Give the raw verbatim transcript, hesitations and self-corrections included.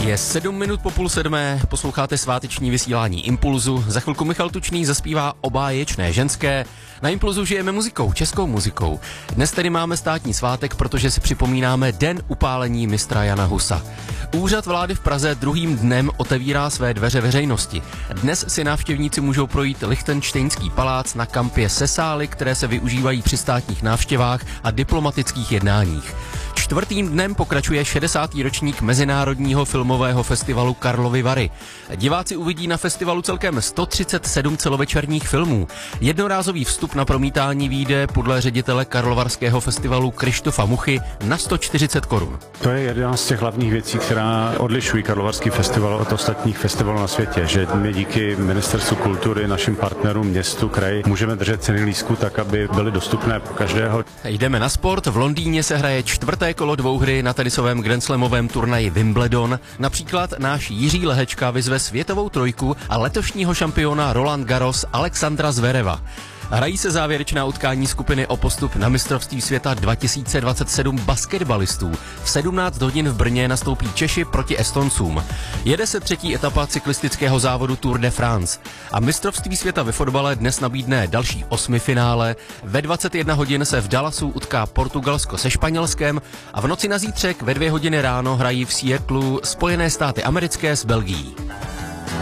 Je sedm minut po půl sedmé, posloucháte sváteční vysílání Impulzu. Za chvilku Michal Tučný zaspívá O báječné ženské. Na Impulzu žijeme muzikou, českou muzikou. Dnes tedy máme státní svátek, protože si připomínáme Den upálení mistra Jana Husa. Úřad vlády v Praze druhým dnem otevírá své dveře veřejnosti. Dnes si návštěvníci můžou projít Lichtenštejnský palác na kampě se sály, které se využívají při státních návštěvách a diplomatických jednáních. Čtvrtým dnem pokračuje šedesátý ročník Mezinárodního filmového festivalu Karlovy Vary. Diváci uvidí na festivalu celkem sto třicet sedm celovečerních filmů. Jednorázový vstup na promítání vyjde podle ředitele Karlovarského festivalu Krištofa Muchy na sto čtyřicet korun. To je jedna z těch hlavních věcí, která odlišují Karlovarský festival od ostatních festivalů na světě, že my díky Ministerstvu kultury, našim partnerům, městu, kraji, můžeme držet ceny lístků tak, aby byly dostupné pro každého. Jdeme na sport. V Londýně se hraje čtvrté kolo dvouhry na tenisovém grandslamovém turnaji Wimbledon. Například náš Jiří Lehečka vyzve světovou trojku a letošního šampiona Roland Garros Alexandra Zvereva. Hrají se závěrečná utkání skupiny o postup na mistrovství světa dva tisíce dvacet sedm basketbalistů. V sedmnáct hodin v Brně nastoupí Češi proti Estoncům. Jede se třetí etapa cyklistického závodu Tour de France. A mistrovství světa ve fotbale dnes nabídne další osmifinále. Ve dvacet jedna hodin se v Dallasu utká Portugalsko se Španělskem a v noci na zítřek ve dvě hodiny ráno hrají v Seattlu Spojené státy americké s Belgií.